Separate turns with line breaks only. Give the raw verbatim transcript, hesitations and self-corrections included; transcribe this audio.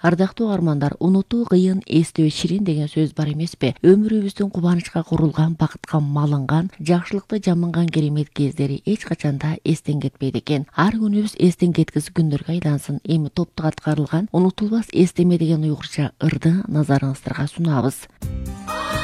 Ардактуу угармандар, унутуу кыйын, эстөө ширин деген сөз бар эмеспи? Өмүрүбүздүн кубанычка курулган, бакытка малынган, жакшылыкты жамынган керемет кездери эч качан да эстен кетпейт экен. Ар күнүбүз эстен кеткис күндөргө айлансын. Эми топтук аткарылган унутулбас эстеме деген уйгурча ырды назарыңыздарга сунабыз.